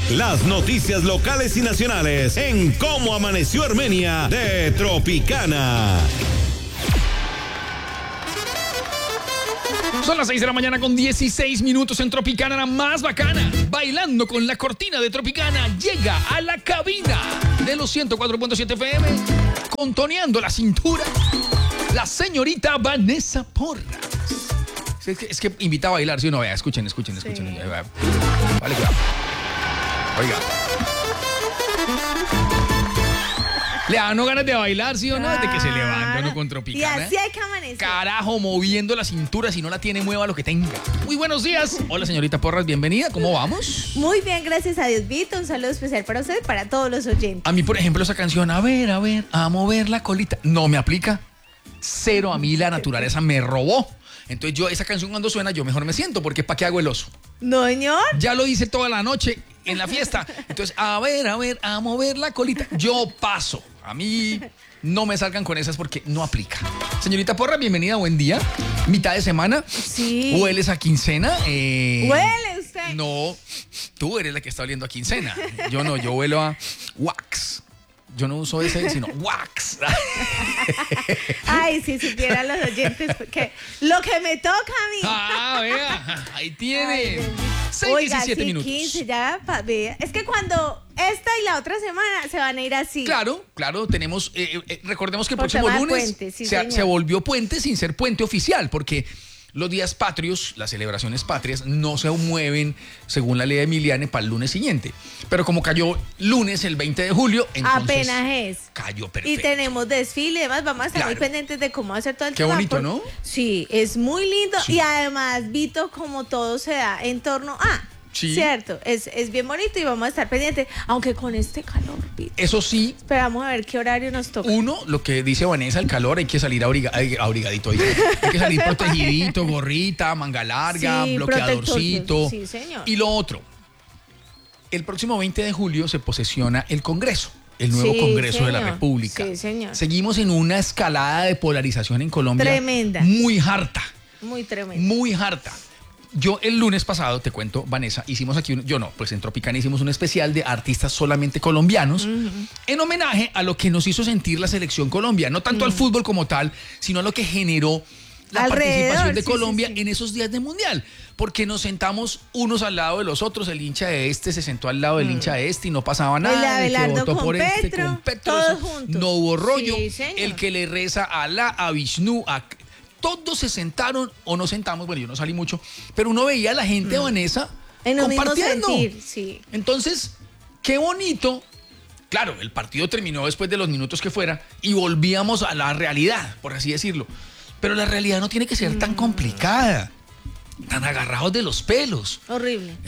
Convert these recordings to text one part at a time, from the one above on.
Las noticias locales y nacionales en Cómo Amaneció Armenia de Tropicana. Son las 6 de la mañana con 16 minutos en Tropicana, la más bacana. Bailando con la cortina de Tropicana, llega a la cabina de los 104.7 FM, contoneando la cintura, la señorita Vanessa Porras. Es que invita a bailar, ¿sí o no? Vea, escuchen. Sí. Vale, cuidado. Oiga. ¿Le dan ganas de bailar, sí o no? Desde que se levanta uno con Tropicana. Y así hay que amanecer. Carajo, moviendo la cintura. Si no la tiene, mueva lo que tenga. Muy buenos días. Hola, señorita Porras, bienvenida. ¿Cómo vamos? Muy bien, gracias a Dios, Vito. Un saludo especial para usted, para todos los oyentes. A mí, por ejemplo, esa canción, a ver, a mover la colita. No me aplica. Cero, a mí la naturaleza me robó. Entonces yo, esa canción cuando suena, yo mejor me siento, porque ¿para qué hago el oso? No, señor. Ya lo hice toda la noche en la fiesta. Entonces, a ver, a mover la colita. Yo paso. A mí no me salgan con esas porque no aplica. Señorita Porra, bienvenida, buen día. ¿Mitad de semana? Sí. ¿Hueles a quincena? ¿Huele usted? No, tú eres la que está oliendo a quincena. Yo no, yo huelo a wax. Yo no uso ese, sino wax. Ay, si supieran los oyentes, porque lo que me toca a mí. Ah, vea, ahí tiene. 6:17 minutos. 15, ya, vea. Es que cuando esta y la otra semana se van a ir así. Claro, tenemos, recordemos que el Por próximo tema de lunes puente, sí, se volvió puente sin ser puente oficial, porque los días patrios, las celebraciones patrias, no se mueven según la ley de Emiliane para el lunes siguiente. Pero como cayó lunes el 20 de julio, entonces apenas es. Cayó perfecto. Y tenemos desfile, además vamos a estar muy pendientes de cómo hacer todo el tema. Qué bonito, ¿no? Sí, es muy lindo. Sí. Y además, Vito, como todo se da en torno a... Sí. Cierto, es bien bonito y vamos a estar pendientes, aunque con este calor, Vito. Eso sí. Esperamos a ver qué horario nos toca. Uno, lo que dice Vanessa, el calor, hay que salir abrigadito. Hay que salir protegidito, gorrita, manga larga, Sí, bloqueadorcito. sí, señor. Y lo otro, el próximo 20 de julio se posesiona el Congreso, el nuevo Sí, Congreso de la señor. República. Sí, señor. Seguimos en una escalada de polarización en Colombia. Tremenda. Muy harta. Muy tremendo. Muy harta. Yo el lunes pasado, te cuento, Vanessa, hicimos aquí, pues en Tropicana hicimos un especial de artistas solamente colombianos, en homenaje a lo que nos hizo sentir la selección Colombia, no tanto al fútbol como tal, sino a lo que generó la Alrededor, participación de sí, Colombia sí, sí. en esos días de Mundial, porque nos sentamos unos al lado de los otros, el hincha de este se sentó al lado del hincha de este y no pasaba nada, El el que Abelardo votó con por este, Petro, con Petro, todos juntos. no hubo rollo, Sí, señor. el que le reza a Alá, a Vishnu, todos se sentaron o nos sentamos, bueno, yo no salí mucho, pero uno veía a la gente, Vanessa, En un mismo compartiendo. sentir, sí. Entonces, qué bonito. Claro, el partido terminó después de los minutos que fuera y volvíamos a la realidad, por así decirlo. Pero la realidad no tiene que ser tan complicada, tan agarrados de los pelos. Horrible.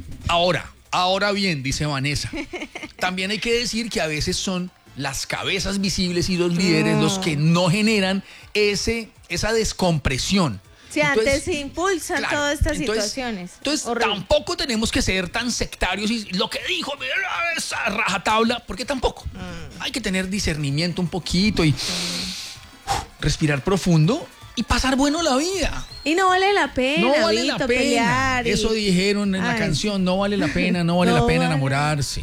Ahora bien, dice Vanessa, también hay que decir que a veces son las cabezas visibles y los líderes los que no generan esa descompresión. Si antes se impulsan claro, todas estas entonces, situaciones. Entonces, Horrible. tampoco tenemos que ser tan sectarios y lo que dijo, mira esa rajatabla, porque tampoco. Hay que tener discernimiento un poquito y respirar profundo y pasar bueno la vida. Y no vale la pena, No vale Vito, la pena. pelear. Eso dijeron en la Ay. canción, no vale la pena, no vale No la pena vale. enamorarse.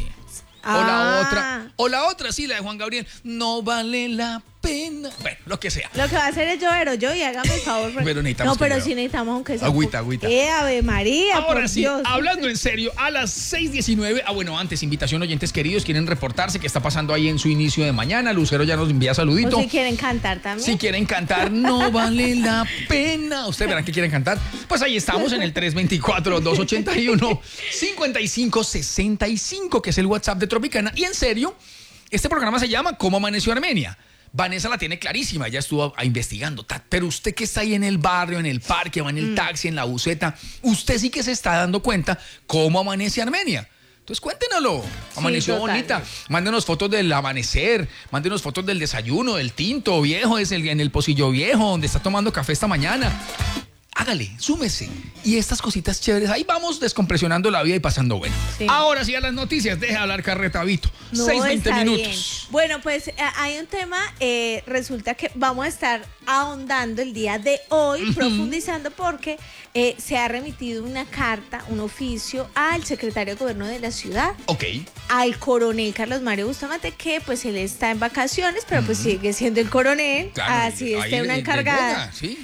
O la otra, sí, la de Juan Gabriel, no vale la pena. Bueno, lo que sea. Lo que va a hacer es llover o yo y hágame el favor. Pero necesitamos no, pero que llueva. sí necesitamos aunque sea Agüita. Ave María, Ahora por sí, Dios. hablando en serio, a las 6:19, bueno, antes, invitación, oyentes queridos, quieren reportarse qué está pasando ahí en su inicio de mañana. Lucero ya nos envía saludito. O si quieren cantar también. Si quieren cantar, no vale la pena. Ustedes verán que quieren cantar. Pues ahí estamos en el 324-281-5565, que es el WhatsApp de Tropicana. Y en serio, este programa se llama ¿Cómo Amaneció Armenia? Vanessa la tiene clarísima, ya estuvo investigando. Pero usted que está ahí en el barrio, en el parque, va en el taxi, en la buseta, usted sí que se está dando cuenta cómo amanece Armenia. Entonces cuéntenoslo. Amaneció bonita. Mándenos fotos del amanecer, mándenos fotos del desayuno, del tinto viejo, en el pocillo viejo, donde está tomando café esta mañana. hágale, súmese. Y estas cositas chéveres, ahí vamos descompresionando la vida y pasando bueno. Sí. Ahora sí a las noticias, deja de hablar carreta, Vito. No, 6:20 minutos. Bien. Bueno, pues hay un tema, resulta que vamos a estar ahondando el día de hoy, profundizando porque se ha remitido una carta, un oficio al secretario de Gobierno de la ciudad, al coronel Carlos Mario Bustamante, que pues él está en vacaciones, pero pues sigue siendo el coronel, claro, así esté una encargada. ¿Sí?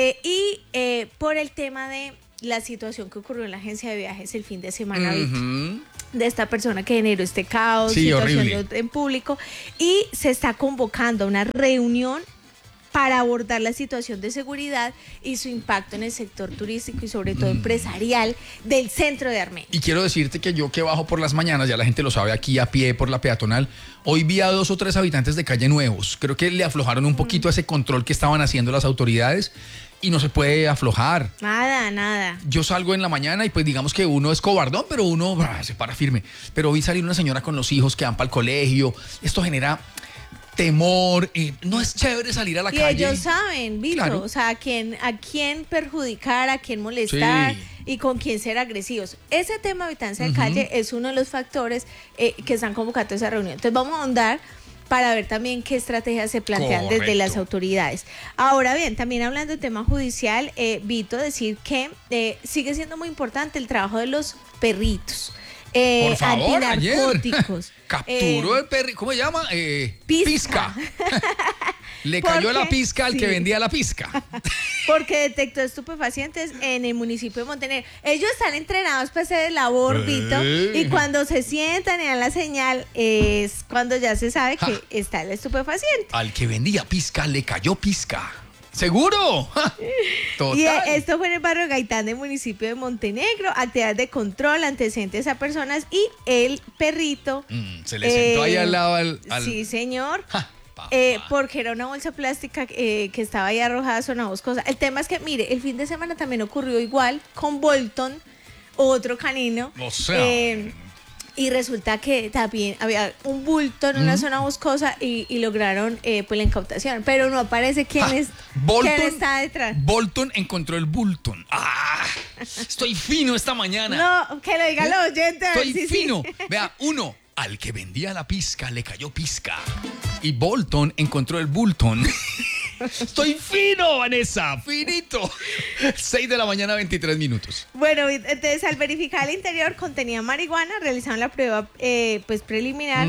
Y por el tema de la situación que ocurrió en la agencia de viajes el fin de semana, de esta persona que generó este caos, situación en público, y se está convocando a una reunión para abordar la situación de seguridad y su impacto en el sector turístico y sobre todo empresarial del centro de Armenia. Y quiero decirte que yo que bajo por las mañanas, ya la gente lo sabe, aquí a pie por la peatonal, hoy vi a 2 o 3 habitantes de calle nuevos. Creo que le aflojaron un poquito ese control que estaban haciendo las autoridades y no se puede aflojar. Nada. Yo salgo en la mañana y pues digamos que uno es cobardón, pero uno se para firme. Pero vi salir una señora con los hijos que van para el colegio. Esto genera temor, no es chévere salir a la calle. Y ellos saben, Vito, claro. O sea, a quién perjudicar, a quién molestar y con quién ser agresivos. Ese tema de habitancia de calle es uno de los factores que están convocando a esa reunión. Entonces vamos a ahondar para ver también qué estrategias se plantean desde las autoridades. Ahora bien, también hablando de tema judicial, Vito, decir que sigue siendo muy importante el trabajo de los perritos. Por favor, antinarcóticos. Capturó el perro, ¿cómo se llama? Pizca. Le cayó la pizca al que vendía la pizca. Porque detectó estupefacientes en el municipio de Montenegro. Ellos están entrenados para hacer el labor, Vito, y cuando se sientan y dan la señal es cuando ya se sabe que está el estupefaciente. Al que vendía pizca le cayó pizca. ¿Seguro? Total. Y esto fue en el barrio Gaitán del municipio de Montenegro. Actividades de control, antecedentes a personas y el perrito. Se le sentó ahí al lado al... Sí, señor. Porque era una bolsa plástica que estaba ahí arrojada, sonaba boscosa. El tema es que, mire, el fin de semana también ocurrió igual con Bolton, otro canino. O sea... y resulta que también había un bulto en una zona boscosa y lograron pues la incautación, pero no aparece quién está detrás. Bolton encontró el Bulton. Estoy fino esta mañana. No, que lo diga los oyentes. Estoy fino. Vea, al que vendía la pizca le cayó pizca. Y Bolton encontró el Bulton. Estoy fino, Vanessa, finito. 6 de la mañana, 23 minutos. Bueno, entonces al verificar el interior contenía marihuana, realizaron la prueba pues preliminar,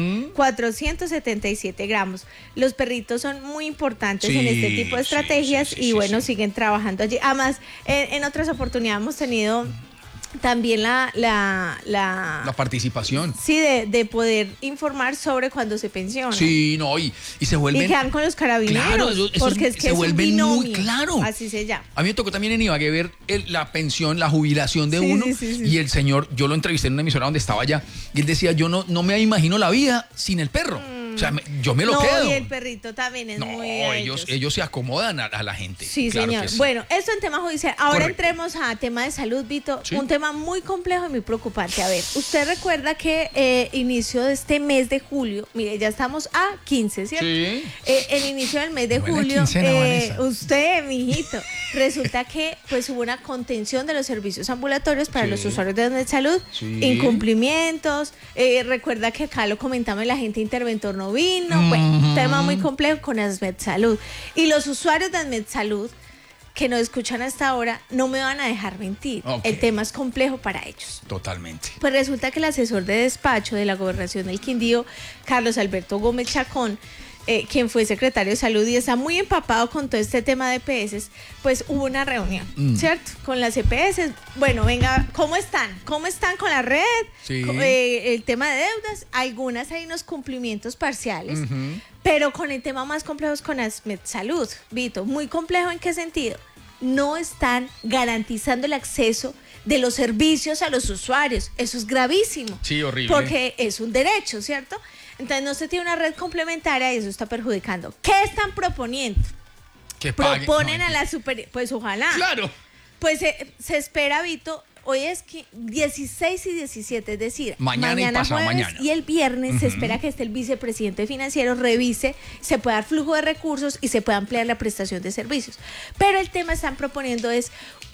477 gramos. Los perritos son muy importantes en este tipo de estrategias y bueno, siguen trabajando allí. Además, en otras oportunidades hemos tenido también la participación. Sí, de poder informar sobre cuando se pensiona. Sí, no, y se vuelven... Y quedan con los carabineros. Claro, porque es que se vuelven binomio, muy claro. Así se llama. A mí me tocó también en Ibagué ver la pensión, la jubilación de uno. Sí. Y el señor, yo lo entrevisté en una emisora donde estaba allá, y él decía, yo no me imagino la vida sin el perro. O sea, yo me lo quedo. Y el perrito también es muy... ellos se acomodan a la gente. Sí, claro, señor. Sí. Bueno, esto en tema judicial. Ahora entremos a tema de salud, Vito. ¿Sí? Un tema muy complejo y muy preocupante. A ver, usted recuerda que inicio de este mes de julio, mire, ya estamos a 15, ¿cierto? Sí. El inicio del mes de julio, usted, mijito, resulta que pues hubo una contención de los servicios ambulatorios para los usuarios de Salud, incumplimientos. Recuerda que acá lo comentamos, la gente interventor no vino, bueno, tema muy complejo con Asmed Salud. Y los usuarios de Asmed Salud que nos escuchan hasta ahora no me van a dejar mentir. El tema es complejo para ellos. Totalmente. Pues resulta que el asesor de despacho de la Gobernación del Quindío, Carlos Alberto Gómez Chacón, quien fue secretario de salud y está muy empapado con todo este tema de EPS, pues hubo una reunión, ¿cierto? Con las EPS. Bueno, venga, ¿cómo están? ¿Cómo están con la red? Sí. El tema de deudas, algunas hay unos cumplimientos parciales, pero con el tema más complejo es con Asmed Salud, Vito. Muy complejo, ¿en qué sentido? No están garantizando el acceso de los servicios a los usuarios. Eso es gravísimo. Sí, horrible. Porque es un derecho, ¿cierto? Entonces no se tiene una red complementaria y eso está perjudicando. ¿Qué están proponiendo? Que pague. Proponen a la super... Pues ojalá. Claro. Pues se espera, Vito, hoy es 16 y 17, es decir, mañana y pasado jueves mañana. Y el viernes se espera que el vicepresidente financiero revise, se pueda dar flujo de recursos y se pueda ampliar la prestación de servicios. Pero el tema están proponiendo es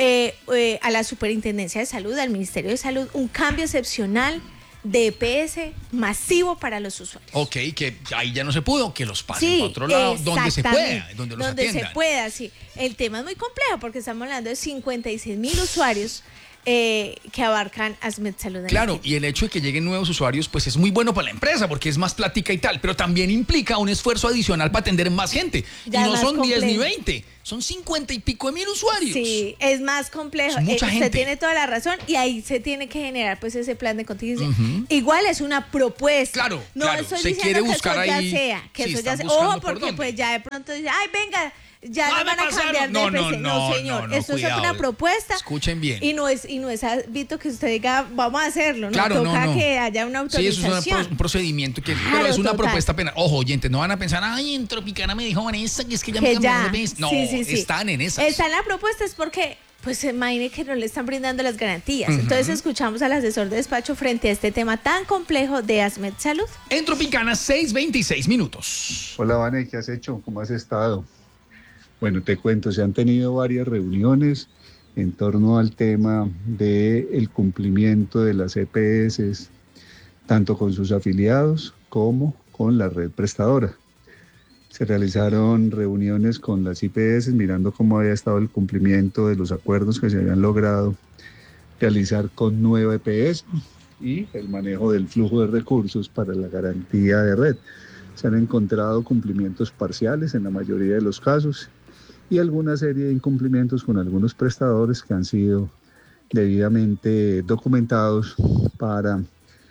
a la Superintendencia de Salud, al Ministerio de Salud, un cambio excepcional de EPS masivo para los usuarios. Ok, que ahí ya no se pudo, que los pasen para otro lado, donde se pueda, donde los atiendan. Se pueda, sí. El tema es muy complejo porque estamos hablando de 56,000 usuarios que abarcan ASMED Salud. Claro, y el hecho de que lleguen nuevos usuarios, pues es muy bueno para la empresa porque es más plática y tal, pero también implica un esfuerzo adicional para atender más gente. Ya y no son complejo. 10 ni 20, son 50 y pico de mil usuarios. Sí, es más complejo. Es mucha gente. Usted tiene toda la razón y ahí se tiene que generar pues ese plan de contingencia. Igual es una propuesta. Claro, no claro. estoy Se diciendo quiere que buscar eso ahí. ya sea, que Sí, eso ya están sea. Ojo, buscando por porque dónde. pues ya de pronto dice, ay, venga, ya Ah, no van a pasaron. cambiar de EPS. No, señor, esto es cuidado. una propuesta. Escuchen bien. Y no es hábito que usted diga, vamos a hacerlo, ¿no? Claro, Toca que haya una Sí, autorización. eso es un procedimiento que Claro, pero es una total. propuesta penal. Ojo, oyentes, no van a pensar, ay, en Tropicana me dijo Vanessa que es que ya me Que cambiaron de ya. EPS. No, Sí. están en esas. Está en la propuesta es porque, pues imagine que no le están brindando las garantías. Entonces escuchamos al asesor de despacho frente a este tema tan complejo de ASMED Salud. En Tropicana, 6:26 minutos. Hola, Vane, ¿qué has hecho? ¿Cómo has estado? Bueno, te cuento, se han tenido varias reuniones en torno al tema del cumplimiento de las EPS, tanto con sus afiliados como con la red prestadora. Se realizaron reuniones con las IPS mirando cómo había estado el cumplimiento de los acuerdos que se habían logrado realizar con nueva EPS y el manejo del flujo de recursos para la garantía de red. Se han encontrado cumplimientos parciales en la mayoría de los casos y alguna serie de incumplimientos con algunos prestadores que han sido debidamente documentados para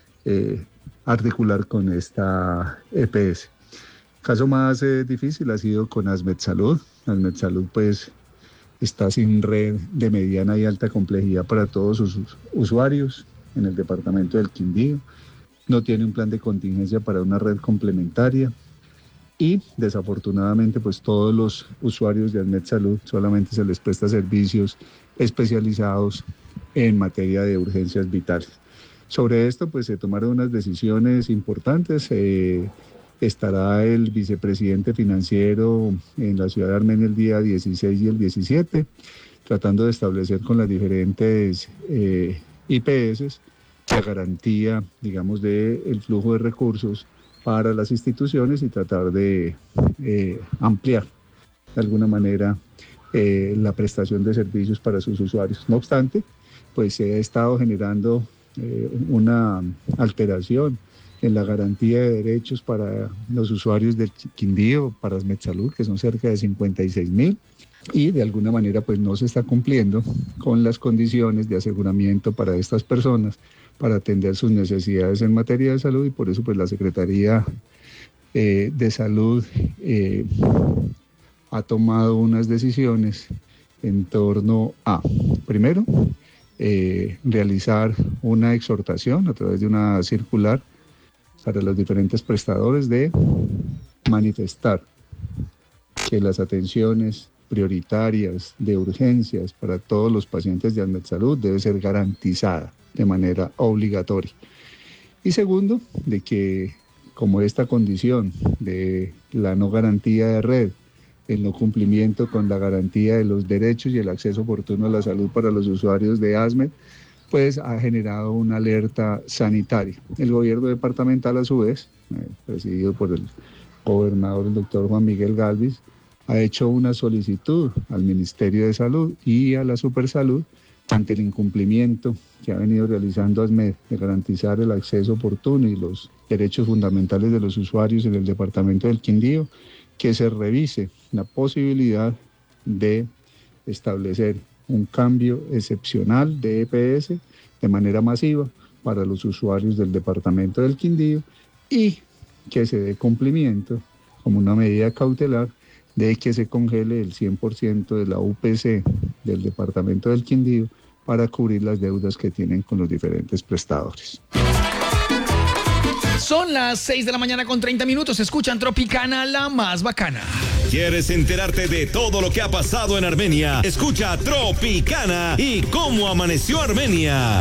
articular con esta EPS. El caso más difícil ha sido con ASMED Salud. ASMED Salud pues está sin red de mediana y alta complejidad para todos sus usuarios en el departamento del Quindío. No tiene un plan de contingencia para una red complementaria. Y desafortunadamente pues todos los usuarios de ASMED Salud solamente se les presta servicios especializados en materia de urgencias vitales. Sobre esto pues se tomaron unas decisiones importantes. Estará el vicepresidente financiero en la ciudad de Armenia el día 16 y el 17, tratando de establecer con las diferentes IPS la garantía, digamos, del flujo de recursos para las instituciones y tratar de ampliar de alguna manera la prestación de servicios para sus usuarios. No obstante, pues se ha estado generando una alteración en la garantía de derechos para los usuarios del Quindío, para ASMED Salud, que son cerca de 56,000, y de alguna manera pues no se está cumpliendo con las condiciones de aseguramiento para estas personas para atender sus necesidades en materia de salud, y por eso pues la Secretaría de Salud ha tomado unas decisiones en torno a, primero, realizar una exhortación a través de una circular para los diferentes prestadores de manifestar que las atenciones prioritarias de urgencias para todos los pacientes de ASMED Salud debe ser garantizada de manera obligatoria. Y segundo, de que como esta condición de la no garantía de red, el no cumplimiento con la garantía de los derechos y el acceso oportuno a la salud para los usuarios de ASMED, pues ha generado una alerta sanitaria. El gobierno departamental, a su vez, presidido por el gobernador, el doctor Juan Miguel Galvis, ha hecho una solicitud al Ministerio de Salud y a la Supersalud ante el incumplimiento que ha venido realizando ASMED de garantizar el acceso oportuno y los derechos fundamentales de los usuarios en el departamento del Quindío, que se revise la posibilidad de establecer un cambio excepcional de EPS de manera masiva para los usuarios del departamento del Quindío y que se dé cumplimiento como una medida cautelar de que se congele el 100% de la UPC del departamento del Quindío para cubrir las deudas que tienen con los diferentes prestadores. Son las 6 de la mañana con 30 minutos. Escuchan Tropicana, la más bacana. ¿Quieres enterarte de todo lo que ha pasado en Armenia? Escucha Tropicana y cómo amaneció Armenia.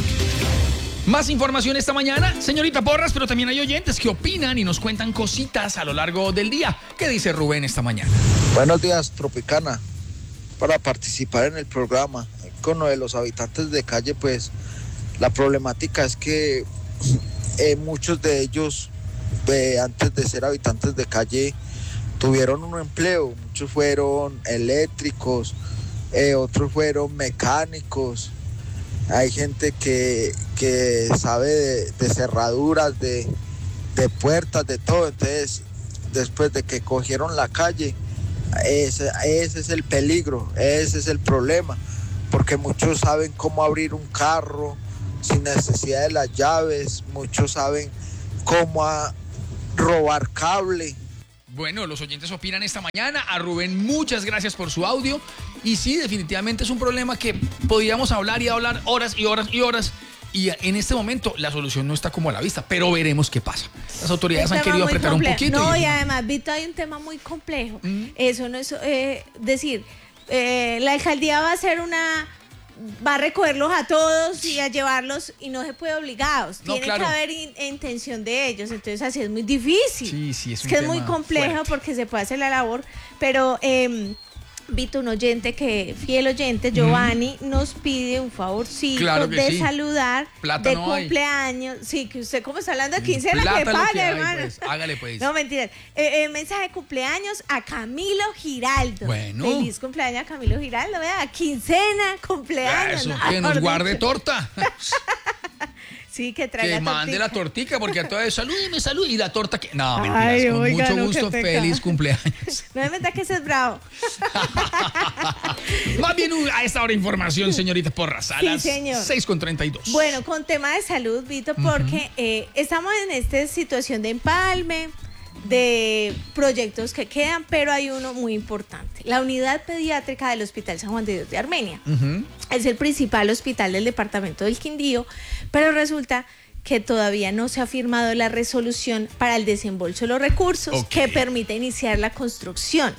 Más información esta mañana, señorita Porras, pero también hay oyentes que opinan y nos cuentan cositas a lo largo del día. ¿Qué dice Rubén esta mañana? Buenos días, Tropicana. Para participar en el programa, con lo de los habitantes de calle, pues la problemática es que muchos de ellos, antes de ser habitantes de calle, tuvieron un empleo. Muchos fueron eléctricos, otros fueron mecánicos. Hay gente que sabe de cerraduras, de puertas, de todo. Entonces, después de que cogieron la calle, ese es el peligro, ese es el problema, porque muchos saben cómo abrir un carro sin necesidad de las llaves, muchos saben cómo robar cable. Bueno, los oyentes opinan esta mañana. A Rubén, muchas gracias por su audio. Y sí, definitivamente es un problema que podríamos hablar y hablar horas y horas y horas. Y en este momento la solución no está como a la vista, pero veremos qué pasa. Las autoridades han querido apretar un poquito. No, y además, Vito, hay un tema muy complejo. Eso no es decir, la alcaldía va a recogerlos a todos y a llevarlos y no se puede obligarlos. No, Tiene claro. que haber intención de ellos. Entonces así es muy difícil. Sí, es un que es tema muy complejo fuerte. porque se puede hacer la labor, pero Vito, un oyente fiel oyente, Giovanni, nos pide un favorcito Claro que de sí. saludar Plata de no hay. cumpleaños. Sí, que usted como está hablando de quincena, Plata que lo pague, que hay, hermano. pues. Hágale, pues. No, mentiras. Mensaje de cumpleaños a Camilo Giraldo. Bueno. Feliz cumpleaños a Camilo Giraldo, vea, quincena, cumpleaños. Eso, ¿no? que nos Mejor guarde dicho. torta. Sí, que traiga Que mande la tortica, porque a todas salúdeme, salud. Y la torta que. No, mentiras. Ay, Con oiga, mucho no, gusto, qué pecado. feliz cumpleaños. No me meta que ese es bravo. Más bien a esta hora información, señorita Porras. A Sí, las señor. 6:32. Bueno, con tema de salud, Vito, porque estamos en esta situación de empalme, de proyectos que quedan, pero hay uno muy importante. La unidad pediátrica del Hospital San Juan de Dios de Armenia. Es el principal hospital del departamento del Quindío, pero resulta que todavía no se ha firmado la resolución para el desembolso de los recursos que permite iniciar la construcción.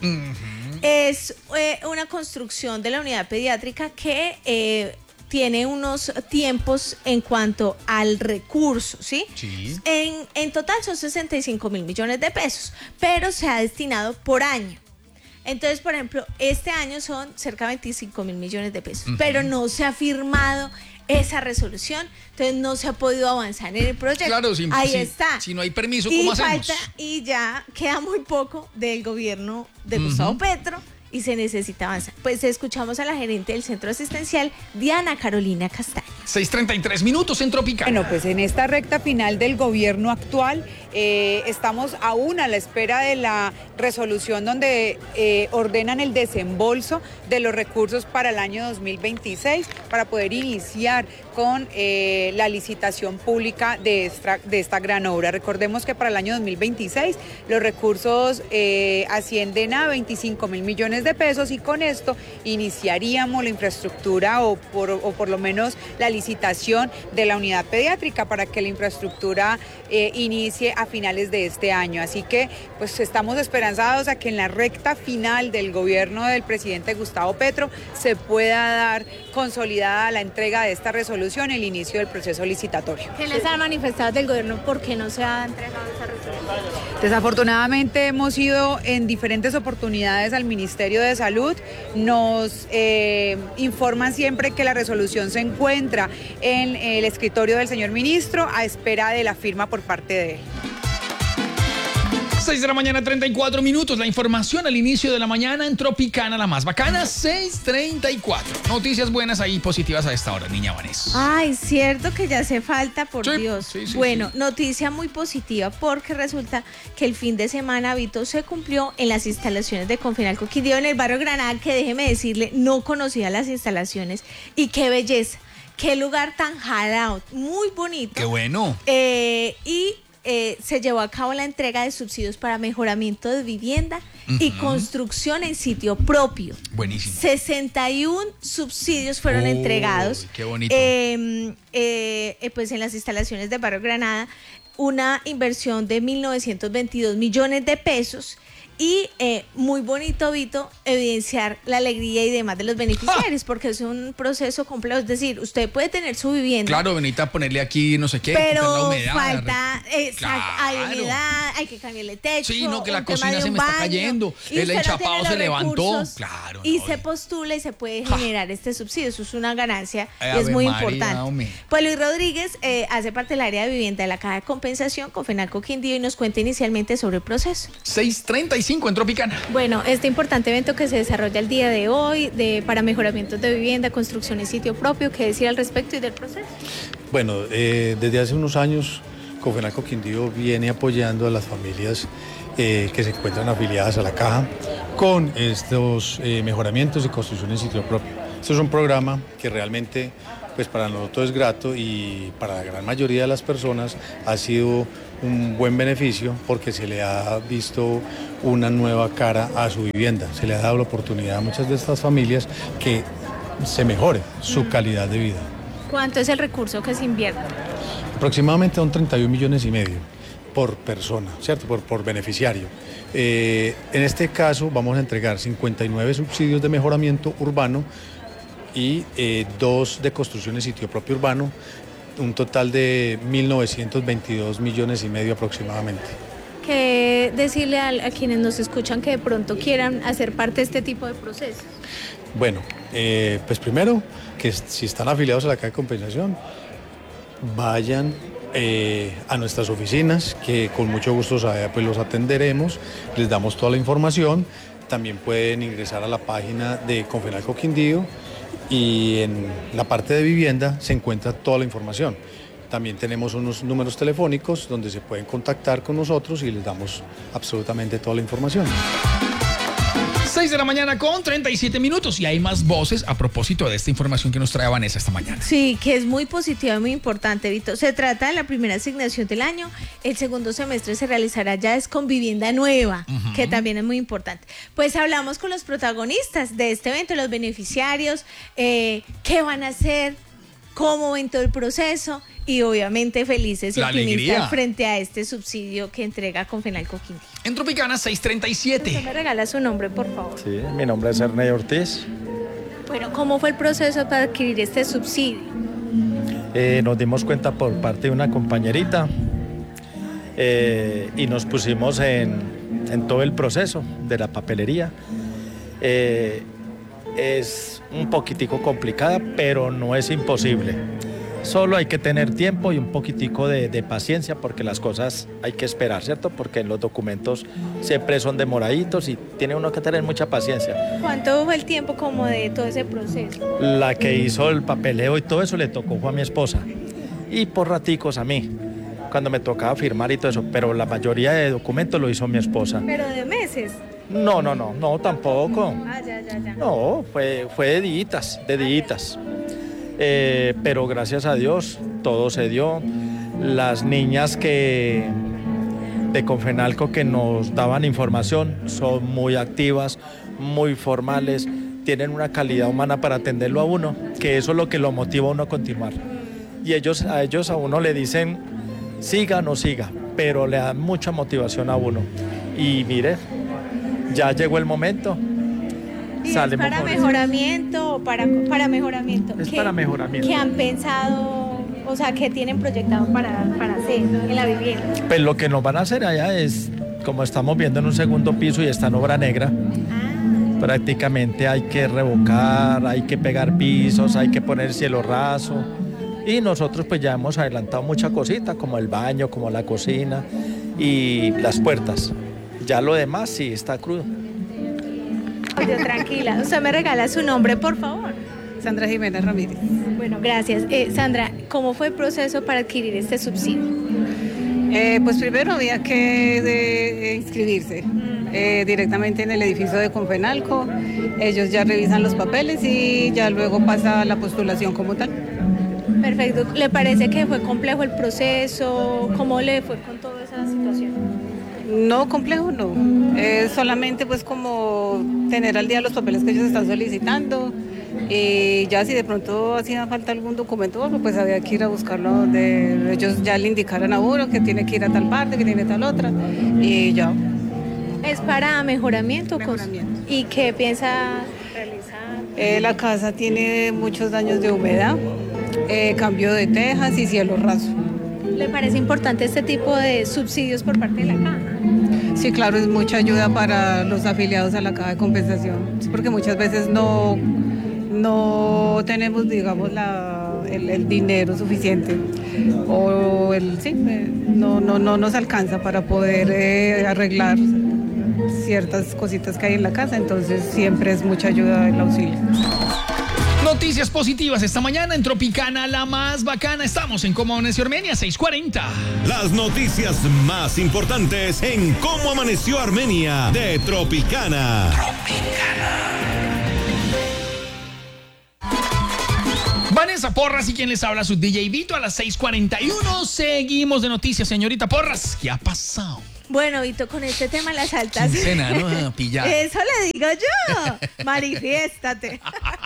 Es una construcción de la unidad pediátrica que tiene unos tiempos en cuanto al recurso, ¿sí? Sí. En total son 65 mil millones de pesos, pero se ha destinado por año. Entonces, por ejemplo, este año son cerca de 25 mil millones de pesos, pero no se ha firmado esa resolución, entonces no se ha podido avanzar en el proyecto. Claro, Ahí está. Si no hay permiso, Y ¿cómo hacemos? y ya queda muy poco del gobierno de Gustavo Petro y se necesita avanzar. Pues escuchamos a la gerente del centro asistencial, Diana Carolina Castaño. 6:33 minutos en Tropicana. Bueno, pues en esta recta final del gobierno actual estamos aún a la espera de la resolución donde ordenan el desembolso de los recursos para el año 2026 para poder iniciar con la licitación pública de esta gran obra. Recordemos que para el año 2026 los recursos ascienden a 25 mil millones de pesos y con esto iniciaríamos la infraestructura o por lo menos la licitación de la unidad pediátrica para que la infraestructura inicie a finales de este año. Así que pues estamos esperanzados a que en la recta final del gobierno del presidente Gustavo Petro se pueda dar consolidada la entrega de esta resolución, el inicio del proceso licitatorio. ¿Qué les han manifestado del gobierno por qué no se ha entregado esa resolución? Desafortunadamente hemos ido en diferentes oportunidades al Ministerio de Salud, nos informan siempre que la resolución se encuentra en el escritorio del señor ministro a espera de la firma por parte de él. 6:34 a.m. La información al inicio de la mañana en Tropicana, la más bacana, 6:34. Noticias buenas ahí, positivas a esta hora, niña Vanessa. Ay, cierto que ya hace falta, por Sí, Dios. sí, Bueno, noticia muy positiva porque resulta que el fin de semana, Vito, se cumplió en las instalaciones de Confinalco Quindío en el barrio Granada, que déjeme decirle, no conocía las instalaciones y qué belleza, qué lugar tan jalado, muy bonito. Qué bueno. Se llevó a cabo la entrega de subsidios para mejoramiento de vivienda y construcción en sitio propio. Buenísimo. 61 subsidios fueron entregados. Qué bonito. Pues en las instalaciones de Barrio Granada, una inversión de 1.922 millones de pesos Y muy bonito, Vito, evidenciar la alegría y demás de los beneficiarios, porque es un proceso complejo. Es decir, usted puede tener su vivienda. Claro, Benita, ponerle aquí no sé qué, pero la humedad, falta, claro. hay humedad, hay que cambiarle techo. Sí, no, que la un tema cocina de se un me está baño, cayendo, y el usted no enchapado tiene se los levantó. recursos, Claro, y no, se postula y se puede generar este subsidio. Eso es una ganancia y Ave es muy María, importante. hombre. Pues Luis Rodríguez hace parte del área de vivienda de la Caja de Compensación con Fenalco Quindío y nos cuenta inicialmente sobre el proceso. 6:35 en Tropicana. Bueno, este importante evento que se desarrolla el día de hoy para mejoramientos de vivienda, construcción y sitio propio, ¿qué decir al respecto y del proceso? Bueno, desde hace unos años Confenalco Quindío viene apoyando a las familias que se encuentran afiliadas a la Caja con estos mejoramientos y construcción en sitio propio. Esto es un programa que realmente pues para nosotros es grato y para la gran mayoría de las personas ha sido un buen beneficio porque se le ha visto una nueva cara a su vivienda, se le ha dado la oportunidad a muchas de estas familias que se mejore su calidad de vida. ¿Cuánto es el recurso que se invierte? Aproximadamente son 31,5 millones por persona, ¿cierto? Por beneficiario. En este caso vamos a entregar 59 subsidios de mejoramiento urbano y 2 de construcción en sitio propio urbano, un total de 1.922,5 millones aproximadamente. ¿Qué decirle a quienes nos escuchan que de pronto quieran hacer parte de este tipo de procesos? Bueno, pues primero, que si están afiliados a la Caja de Compensación, vayan a nuestras oficinas, que con mucho gusto pues los atenderemos, les damos toda la información. También pueden ingresar a la página de Confenalco Quindío y en la parte de vivienda se encuentra toda la información. También tenemos unos números telefónicos donde se pueden contactar con nosotros y les damos absolutamente toda la información. 6 de la mañana con 37 minutos y hay más voces a propósito de esta información que nos trae Vanessa esta mañana. Sí, que es muy positiva y muy importante, Vito. Se trata de la primera asignación del año. El segundo semestre se realizará ya es con vivienda nueva, que también es muy importante. Pues hablamos con los protagonistas de este evento, los beneficiarios, qué van a hacer, cómo ven todo el proceso y obviamente felices y La optimistas alegría. frente a este subsidio que entrega Confenalco Quindío. En Tropicana, ¿Usted 6:37. me regala su nombre, por favor? Sí, mi nombre es Ernei Ortiz. Bueno, ¿cómo fue el proceso para adquirir este subsidio? Nos dimos cuenta por parte de una compañerita y nos pusimos en todo el proceso de la papelería. Es un poquitico complicada, pero no es imposible. Solo hay que tener tiempo y un poquitico de paciencia porque las cosas hay que esperar, ¿cierto? Porque los documentos siempre son demoraditos y tiene uno que tener mucha paciencia. ¿Cuánto fue el tiempo como de todo ese proceso? La que hizo el papeleo y todo eso le tocó fue a mi esposa y por raticos a mí, cuando me tocaba firmar y todo eso, pero la mayoría de documentos lo hizo mi esposa. ¿Pero de meses? No, tampoco. Ya. No, fue de días. Pero gracias a Dios todo se dio. Las niñas de Confenalco que nos daban información son muy activas, muy formales, tienen una calidad humana para atenderlo a uno, que eso es lo que lo motiva a uno a continuar. Y a ellos a uno le dicen, siga o no siga, pero le dan mucha motivación a uno. Y mire, ya llegó el momento. ¿Y es para mejoramiento o para mejoramiento? Es para mejoramiento. ¿Qué han pensado, o sea, qué tienen proyectado para hacer en la vivienda? Pues lo que nos van a hacer allá es, como estamos viendo en un segundo piso y está en obra negra, prácticamente hay que revocar, hay que pegar pisos, hay que poner cielo raso. Y nosotros pues ya hemos adelantado mucha cosita, como el baño, como la cocina y las puertas. Ya lo demás sí está crudo. Yo tranquila. ¿Usted me regala su nombre, por favor? Sandra Jiménez Ramírez. Bueno, gracias. Sandra, ¿cómo fue el proceso para adquirir este subsidio? Pues primero había que inscribirse directamente en el edificio de Confenalco. Ellos ya revisan los papeles y ya luego pasa la postulación como tal. Perfecto. ¿Le parece que fue complejo el proceso? ¿Cómo le fue con toda esa situación? No, complejo no. Es solamente pues como tener al día los papeles que ellos están solicitando. Y ya si de pronto hacía falta algún documento, pues había que ir a buscarlo donde ellos ya le indicaran a uno que tiene que ir a tal parte, que tiene tal otra. Y ya. ¿Es para mejoramiento? Mejoramiento. ¿Y qué piensa realizar? La casa tiene muchos daños de humedad, cambio de tejas y cielo raso. ¿Le parece importante este tipo de subsidios por parte de la caja? Sí, claro, es mucha ayuda para los afiliados a la caja de compensación, sí, porque muchas veces no tenemos, digamos, el dinero suficiente o no nos alcanza para poder arreglar ciertas cositas que hay en la casa, entonces siempre es mucha ayuda el auxilio. Noticias positivas esta mañana en Tropicana, la más bacana. Estamos en Cómo Amaneció Armenia, 6:40. Las noticias más importantes en Cómo Amaneció Armenia de Tropicana. Vanessa Porras y quien les habla, su DJ Vito, a las 6:41. Seguimos de noticias, señorita Porras. ¿Qué ha pasado? Bueno, Vito, con este tema las altas. Quincena, ¿no? Pillar. Eso le digo yo. Manifiéstate.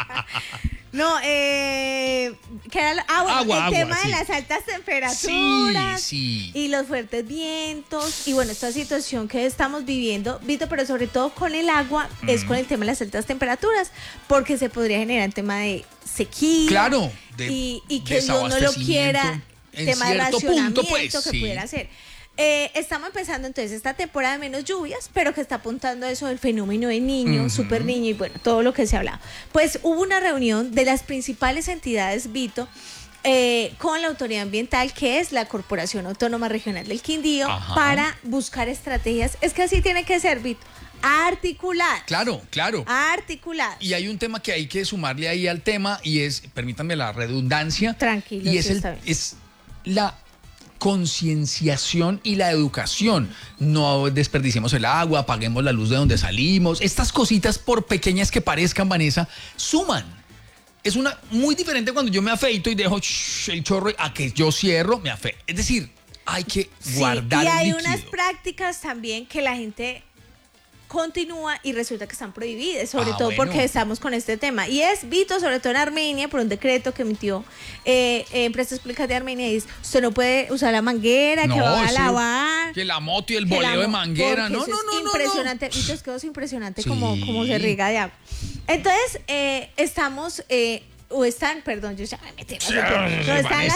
No, que era el tema de las altas temperaturas y los fuertes vientos y bueno, esta situación que estamos viviendo, Vito, pero sobre todo con el agua, es con el tema de las altas temperaturas, porque se podría generar el tema de sequía. Claro. Y que Dios no lo quiera, tema de racionamiento punto, pues, que pudiera hacer. Estamos empezando entonces esta temporada de menos lluvias, pero que está apuntando a eso del fenómeno de niño, super niño y bueno, todo lo que se ha hablado. Pues hubo una reunión de las principales entidades, Vito, con la autoridad ambiental, que es la Corporación Autónoma Regional del Quindío, para buscar estrategias. Es que así tiene que ser, Vito. Articular. Claro. Articular. Y hay un tema que hay que sumarle ahí al tema y es, permítanme la redundancia. Tranquilo. Y es la concienciación y la educación. No desperdiciemos el agua, apaguemos la luz de donde salimos. Estas cositas, por pequeñas que parezcan, Vanessa, suman. Es muy diferente cuando yo me afeito y dejo el chorro a que yo cierro, me afeito. Es decir, hay que guardar y hay el líquido. Unas prácticas también que la gente continúa y resulta que están prohibidas, sobre todo porque estamos con este tema. Y es, Vito, sobre todo en Armenia, por un decreto que emitió Empresas Públicas de Armenia, dice, usted no puede usar la manguera, que va a lavar. Que la moto y el boleo de manguera. No. Impresionante. Vito, es que es impresionante como se riega de agua. Entonces, estamos... o están, perdón, yo ya me metí. Están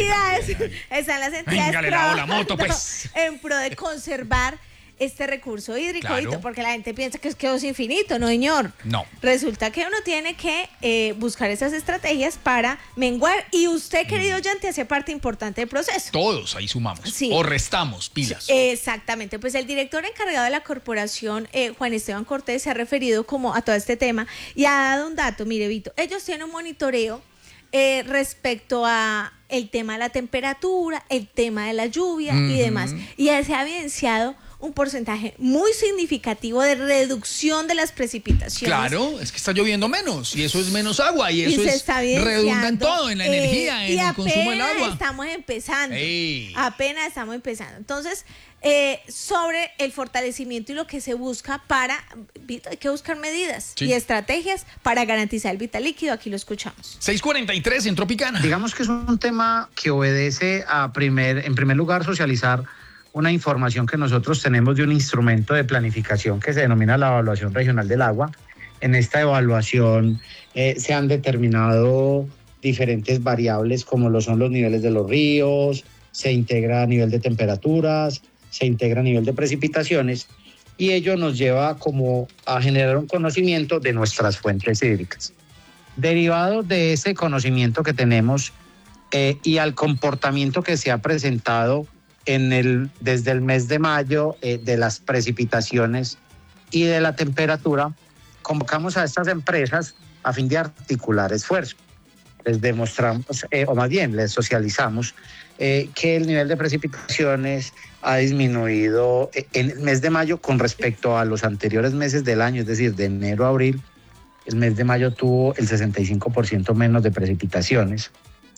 las entidades la moto, pues. en pro de conservar este recurso hídrico, Claro. porque la gente piensa que es infinito, no, señor. No. Resulta que uno tiene que buscar esas estrategias para menguar, y usted, querido oyente, hace parte importante del proceso. Todos ahí sumamos. Sí. O restamos pilas. Exactamente. Pues el director encargado de la corporación, Juan Esteban Cortés, se ha referido como a todo este tema y ha dado un dato. Mire, Vito, ellos tienen un monitoreo respecto a el tema de la temperatura, el tema de la lluvia y demás. Y se ha evidenciado un porcentaje muy significativo de reducción de las precipitaciones. Claro, es que está lloviendo menos y eso es menos agua y eso redunda en todo, en la energía, en el consumo del agua. Estamos empezando. Apenas estamos empezando. Entonces, sobre el fortalecimiento y lo que se busca para, hay que buscar medidas y estrategias para garantizar el vital líquido. Aquí lo escuchamos. 6:43 en Tropicana. Digamos que es un tema que obedece a en primer lugar, socializar una información que nosotros tenemos de un instrumento de planificación que se denomina la Evaluación Regional del Agua. En esta evaluación se han determinado diferentes variables como lo son los niveles de los ríos, se integra a nivel de temperaturas, se integra a nivel de precipitaciones, y ello nos lleva como a generar un conocimiento de nuestras fuentes hídricas. Derivado de ese conocimiento que tenemos y al comportamiento que se ha presentado desde el mes de mayo, de las precipitaciones y de la temperatura, convocamos a estas empresas a fin de articular esfuerzos. Les demostramos, o más bien les socializamos, que el nivel de precipitaciones ha disminuido en el mes de mayo con respecto a los anteriores meses del año, es decir, de enero a abril. El mes de mayo tuvo el 65% menos de precipitaciones.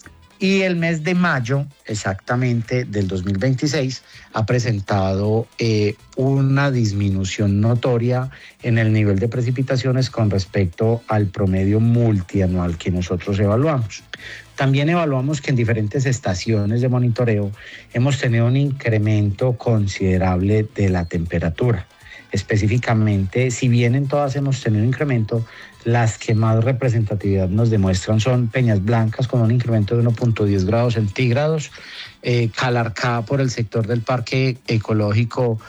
Y el mes de mayo, exactamente, del 2026, ha presentado una disminución notoria en el nivel de precipitaciones con respecto al promedio multianual que nosotros evaluamos. También evaluamos que en diferentes estaciones de monitoreo hemos tenido un incremento considerable de la temperatura. específicamente, si bien en todas hemos tenido incremento, las que más representatividad nos demuestran son Peñas Blancas con un incremento de 1.10 grados centígrados, Calarcá por el sector del Parque Ecológico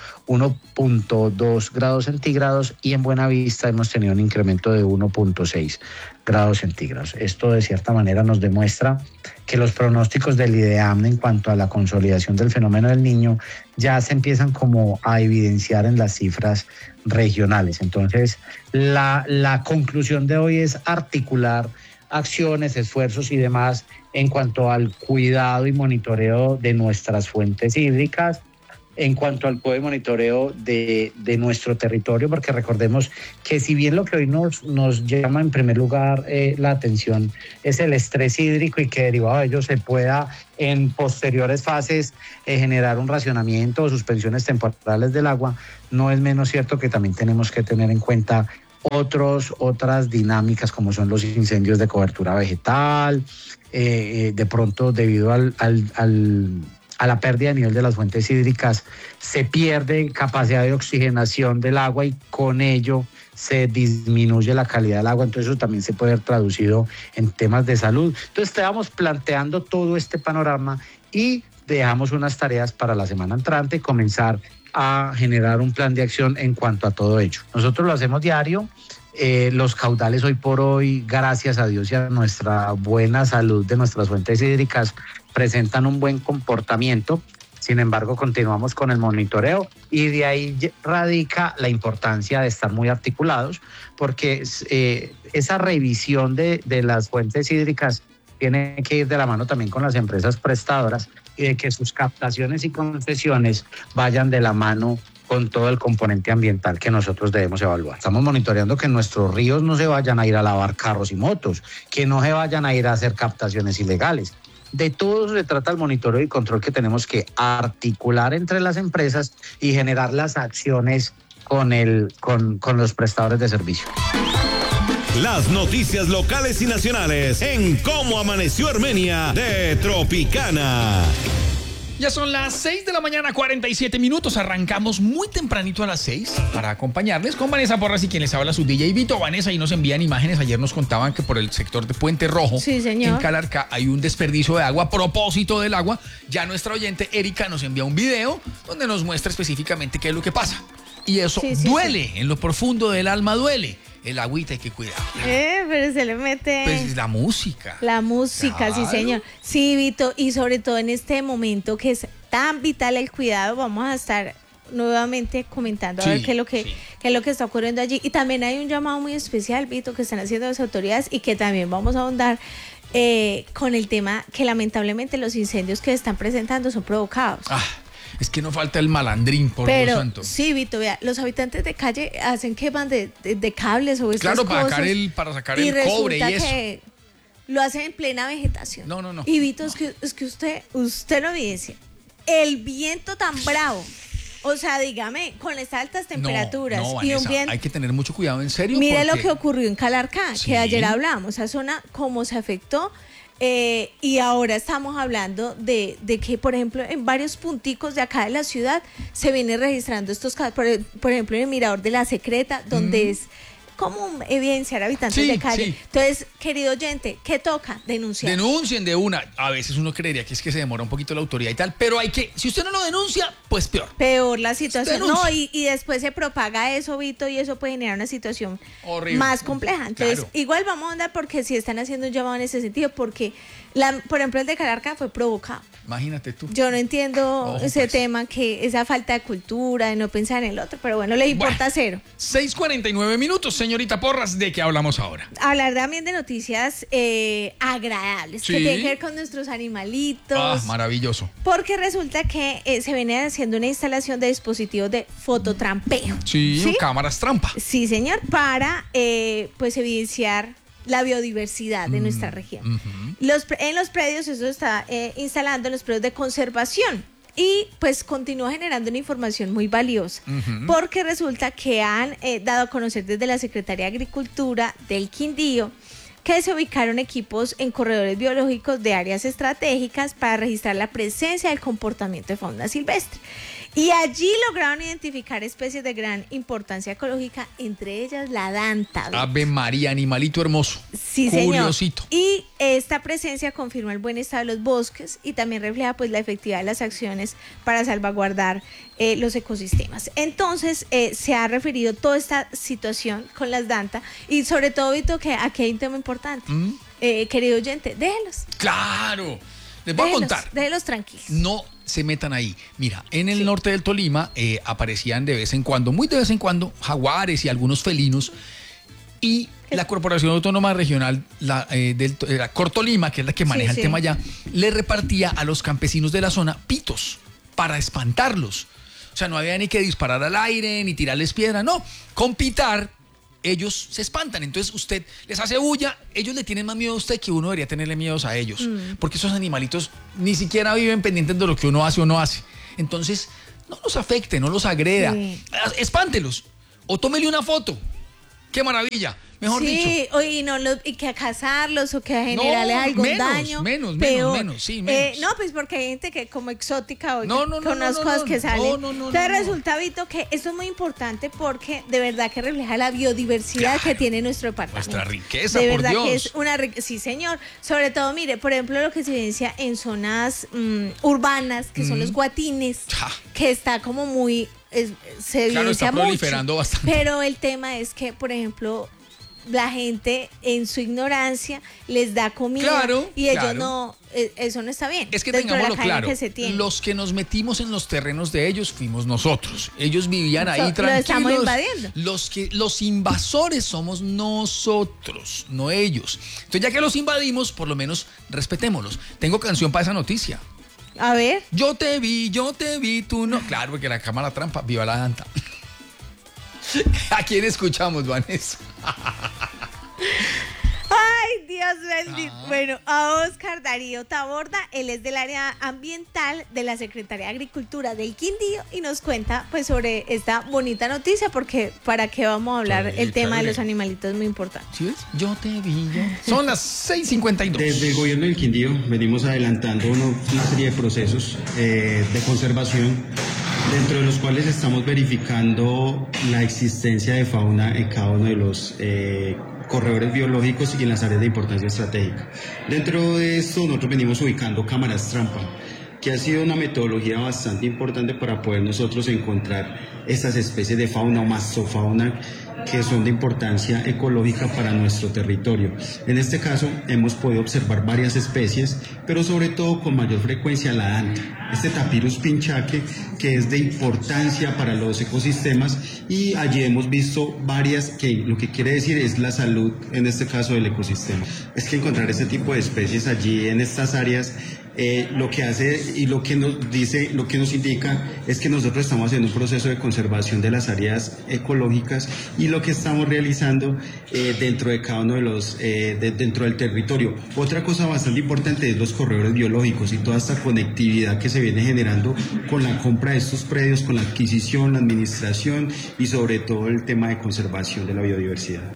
1.2 grados centígrados y en Buenavista hemos tenido un incremento de 1.6 grados centígrados. Esto de cierta manera nos demuestra que los pronósticos del IDEAM en cuanto a la consolidación del fenómeno del Niño ya se empiezan como a evidenciar en las cifras regionales. Entonces, la conclusión de hoy es articular acciones, esfuerzos y demás en cuanto al cuidado y monitoreo de nuestras fuentes hídricas, en cuanto al cuidado y monitoreo de nuestro territorio, porque recordemos que si bien lo que hoy nos llama en primer lugar la atención es el estrés hídrico y que derivado de ello se pueda en posteriores fases generar un racionamiento o suspensiones temporales del agua, no es menos cierto que también tenemos que tener en cuenta otras dinámicas como son los incendios de cobertura vegetal, de pronto debido a la pérdida de nivel de las fuentes hídricas se pierde capacidad de oxigenación del agua y con ello se disminuye la calidad del agua, entonces eso también se puede ver traducido en temas de salud. Entonces estábamos planteando todo este panorama y dejamos unas tareas para la semana entrante, comenzar a generar un plan de acción en cuanto a todo ello. Nosotros lo hacemos diario. Los caudales hoy por hoy, gracias a Dios y a nuestra buena salud de nuestras fuentes hídricas, presentan un buen comportamiento. Sin embargo, continuamos con el monitoreo y de ahí radica la importancia de estar muy articulados, porque esa revisión de las fuentes hídricas tiene que ir de la mano también con las empresas prestadoras y de que sus captaciones y concesiones vayan de la mano con todo el componente ambiental que nosotros debemos evaluar. Estamos monitoreando que nuestros ríos no se vayan a ir a lavar carros y motos, que no se vayan a ir a hacer captaciones ilegales. De todo eso se trata el monitoreo y control que tenemos que articular entre las empresas y generar las acciones con los prestadores de servicio. Las noticias locales y nacionales en Cómo Amaneció Armenia de Tropicana. Ya son las 6 de la mañana, 47 minutos. Arrancamos muy tempranito a las 6 para acompañarles con Vanessa Porras y quien les habla su DJ Vito. Vanessa, y nos envían imágenes. Ayer nos contaban que por el sector de Puente Rojo, sí, señor, en Calarcá, hay un desperdicio de agua a propósito del agua. Ya nuestra oyente Erika nos envía un video donde nos muestra específicamente qué es lo que pasa. Y eso duele, en lo profundo del alma duele. El agüita hay que cuidar. Pero se le mete... Pues la música. La música, claro. Sí, señor. Sí, Vito, y sobre todo en este momento que es tan vital el cuidado, vamos a estar nuevamente comentando a ver qué es lo que está ocurriendo allí. Y también hay un llamado muy especial, Vito, que están haciendo las autoridades y que también vamos a ahondar con el tema que lamentablemente los incendios que están presentando son provocados. Es que no falta el malandrín, por Dios santo. Sí, Vito, vea, los habitantes de calle hacen quemas de cables o esas cosas. Claro, para sacar el cobre y eso. Que lo hacen en plena vegetación. No. Y Vito, es que usted lo evidencia. El viento tan bravo. O sea, dígame, con estas altas temperaturas Vanessa, y un viento... hay que tener mucho cuidado, en serio. Mire lo que ocurrió en Calarcá, que ayer hablamos. Esa zona, cómo se afectó. Y ahora estamos hablando de que, por ejemplo, en varios punticos de acá de la ciudad se vienen registrando estos casos, por ejemplo, en el Mirador de la Secreta, donde es como evidenciar habitantes de calle. Entonces, querido oyente, ¿qué toca? Denunciar. Denuncien de una. A veces uno creería que es que se demora un poquito la autoridad y tal, pero si usted no lo denuncia, pues peor. Peor la situación. No, y después se propaga eso, Vito, y eso puede generar una situación horrible, más compleja. Entonces, igual vamos a andar porque si están haciendo un llamado en ese sentido, porque, por ejemplo, el de Calarcá fue provocado. Imagínate tú. Yo no entiendo ese tema, que esa falta de cultura, de no pensar en el otro, pero bueno, les importa cero. 6:49 minutos, señorita Porras, ¿de qué hablamos ahora? Hablar también de noticias agradables, que tienen que ver con nuestros animalitos. Maravilloso. Porque resulta que se viene haciendo una instalación de dispositivos de fototrampeo. Sí, cámaras trampa. Sí, señor, para pues evidenciar la biodiversidad de nuestra región. En los predios, eso está instalando en los predios de conservación. Y pues continúa generando una información muy valiosa, porque resulta que han dado a conocer desde la Secretaría de Agricultura del Quindío que se ubicaron equipos en corredores biológicos de áreas estratégicas para registrar la presencia del comportamiento de fauna silvestre. Y allí lograron identificar especies de gran importancia ecológica, entre ellas la danta. Ave María, animalito hermoso. Sí, Curiosito. señor. Y esta presencia confirma el buen estado de los bosques y también refleja pues la efectividad de las acciones para salvaguardar los ecosistemas. Entonces se ha referido toda esta situación con las danta y sobre todo, Vito, que aquí hay un tema importante. Querido oyente, déjelos. ¡Claro! Les voy a contar. Déjelos tranquilos. No se metan ahí. Mira, en el norte del Tolima aparecían de vez en cuando, muy de vez en cuando, jaguares y algunos felinos. Y la Corporación Autónoma Regional, la Cortolima, que es la que maneja el tema allá, le repartía a los campesinos de la zona pitos para espantarlos. O sea, no había ni que disparar al aire, ni tirarles piedra, no. Con pitar, ellos se espantan. Entonces usted les hace bulla, ellos le tienen más miedo a usted que uno debería tenerle miedos a ellos. Porque esos animalitos ni siquiera viven pendientes de lo que uno hace o no hace. Entonces, no los afecte, no los agreda. Espántelos. O tómele una foto. ¡Qué maravilla! Mejor dicho. Sí, y que a cazarlos o que a generarles algún daño. Menos. No, pues porque hay gente que como exótica o con unas cosas que salen. Entonces resulta, Vito, que esto es muy importante porque de verdad que refleja la biodiversidad que tiene nuestro departamento. Nuestra riqueza, de por verdad Dios. que es una riqueza. Sí, señor. Sobre todo, mire, por ejemplo, lo que se evidencia en zonas urbanas, que son los guatines, que está como muy... se evidencia está proliferando mucho, bastante. pero el tema es que, por ejemplo, la gente en su ignorancia les da comida y ellos no, eso no está bien. Es que tengámoslo claro, que los que nos metimos en los terrenos de ellos fuimos nosotros. Ellos vivían ahí tranquilos. Lo estamos invadiendo. Los invasores somos nosotros, no ellos. Entonces, ya que los invadimos, por lo menos respetémoslos. Tengo canción para esa noticia. A ver. Yo te vi, tú no. Claro, porque la cámara trampa, viva la danta. ¿A quién escuchamos, Vanessa? Ay, Dios bendito. Bueno, a Oscar Darío Taborda, él es del área ambiental de la Secretaría de Agricultura del Quindío y nos cuenta pues sobre esta bonita noticia porque para qué vamos a hablar el tema de los animalitos es muy importante. ¿Sí ves? Yo te vi. Son las 6:52. Desde el gobierno del Quindío venimos adelantando una serie de procesos de conservación, dentro de los cuales estamos verificando la existencia de fauna en cada uno de los corredores biológicos y en las áreas de importancia estratégica. Dentro de esto nosotros venimos ubicando cámaras trampa, que ha sido una metodología bastante importante para poder nosotros encontrar estas especies de fauna o mastofauna que son de importancia ecológica para nuestro territorio. En este caso hemos podido observar varias especies, pero sobre todo con mayor frecuencia la danta, este Tapirus pinchaque, que es de importancia para los ecosistemas, y allí hemos visto varias que lo que quiere decir es la salud, en este caso del ecosistema. Es que encontrar este tipo de especies allí en estas áreas lo que hace y lo que nos dice, lo que nos indica es que nosotros estamos haciendo un proceso de conservación de las áreas ecológicas y lo que estamos realizando dentro de cada uno de los dentro del territorio. Otra cosa bastante importante es los corredores biológicos y toda esta conectividad que se viene generando con la compra de estos predios, con la adquisición, la administración y sobre todo el tema de conservación de la biodiversidad.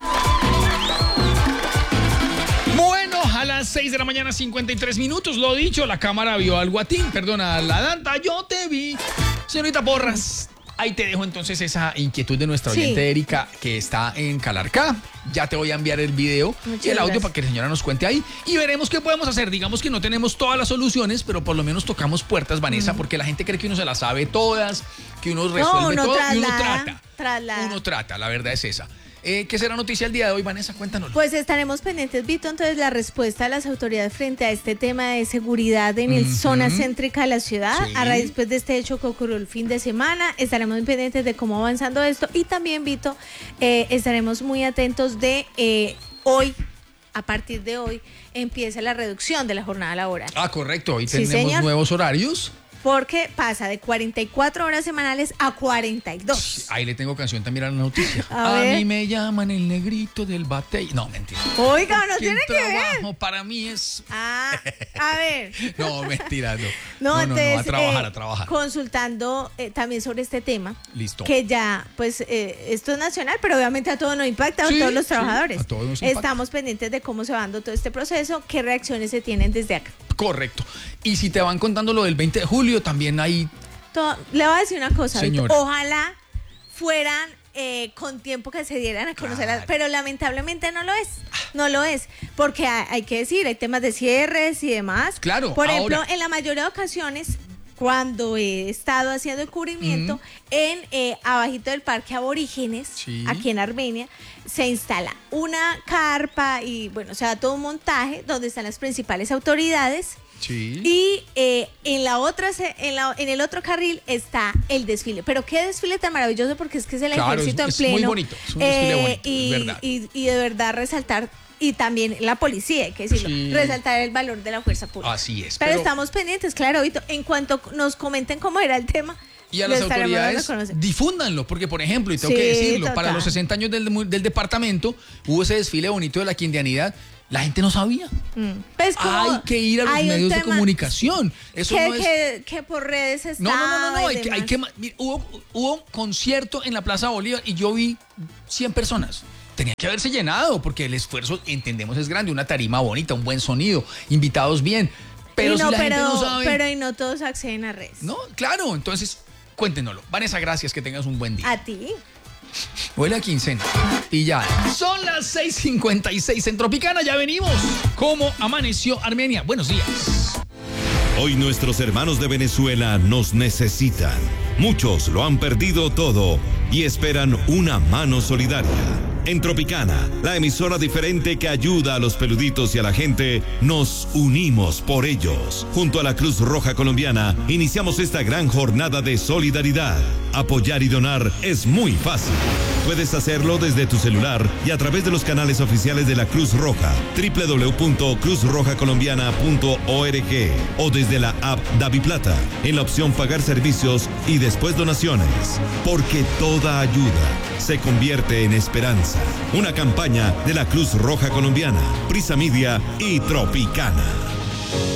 A las 6 de la mañana, 53 minutos. Lo dicho, la cámara vio al guatín, perdona, la danta, yo te vi. Señorita Porras, ahí te dejo entonces esa inquietud de nuestra oyente Erika, que está en Calarcá. Ya te voy a enviar el video y el audio para que la señora nos cuente ahí. Y veremos qué podemos hacer. Digamos que no tenemos todas las soluciones, pero por lo menos tocamos puertas, Vanessa, porque la gente cree que uno se las sabe todas, que uno resuelve todo y uno trata. Uno trata, la verdad es esa. ¿Qué será noticia el día de hoy, Vanessa? Cuéntanos. Pues estaremos pendientes, Vito, entonces la respuesta de las autoridades frente a este tema de seguridad en el zona céntrica de la ciudad, a raíz después de este hecho que ocurrió el fin de semana. Estaremos muy pendientes de cómo va avanzando esto y también, Vito, estaremos muy atentos de hoy. A partir de hoy empieza la reducción de la jornada laboral. Ah, correcto. Hoy tenemos nuevos horarios. Porque pasa de 44 horas semanales a 42. Ahí le tengo canción también a la noticia. A mí me llaman el negrito del bate. No, mentira. Oiga, no tiene que ver. Para mí es... a ver. No, mentira, no. No, entonces, a trabajar. Consultando también sobre este tema. Listo. Que ya, pues, esto es nacional, pero obviamente a todos nos impacta, a todos los trabajadores. A todos nos impacta. Estamos pendientes de cómo se va dando todo este proceso, qué reacciones se tienen desde acá. Correcto. Y si te van contando lo del 20 de julio, también hay le voy a decir una cosa, Señora. ojalá fueran con tiempo que se dieran a conocer, pero lamentablemente no lo es, porque hay que decir, hay temas de cierres y demás. Claro, por ejemplo, ahora. en la mayoría de ocasiones, cuando he estado haciendo el cubrimiento, en abajito del Parque Aborígenes, Sí. aquí en Armenia, se instala una carpa y bueno, o sea, todo un montaje donde están las principales autoridades. Sí. Y en el otro carril está el desfile. Pero qué desfile tan maravilloso, porque es que es el Claro, ejército es en pleno. muy bonito, es un desfile bonito, y, es verdad. y de verdad resaltar, y también la policía, hay que decirlo, Sí. resaltar el valor de la fuerza pública. Así es. Pero estamos pendientes, claro, Vito, en cuanto nos comenten cómo era el tema. Y a lo las estaremos dando a autoridades, conocer. difúndanlo, porque por ejemplo, y tengo Sí, que decirlo, total. para los 60 años del departamento hubo ese desfile bonito de la quindianidad. La gente no sabía. Pues como Hay que ir a los hay un medios de tema comunicación. Eso que, no es... que por redes está. No. Mira, hubo concierto en la Plaza Bolívar y yo vi 100 personas. Tenía que haberse llenado porque el esfuerzo, entendemos, es grande. Una tarima bonita, un buen sonido, invitados bien. Pero si la gente no sabe... Pero y no todos acceden a redes. No, claro. Entonces, cuéntenoslo. Vanessa, gracias. Que tengas un buen día. A ti. Huele a quincena. Pillada. Son las 6:56 en Tropicana. Ya venimos. ¿Cómo amaneció Armenia? Buenos días. Hoy nuestros hermanos de Venezuela nos necesitan. Muchos lo han perdido todo y esperan una mano solidaria. En Tropicana, la emisora diferente que ayuda a los peluditos y a la gente, nos unimos por ellos. Junto a la Cruz Roja Colombiana, iniciamos esta gran jornada de solidaridad. Apoyar y donar es muy fácil. Puedes hacerlo desde tu celular y a través de los canales oficiales de la Cruz Roja, www.cruzrojacolombiana.org o desde la app DaviPlata, en la opción Pagar servicios y después donaciones. Porque toda ayuda se convierte en esperanza. Una campaña de la Cruz Roja Colombiana, Prisa Media y Tropicana.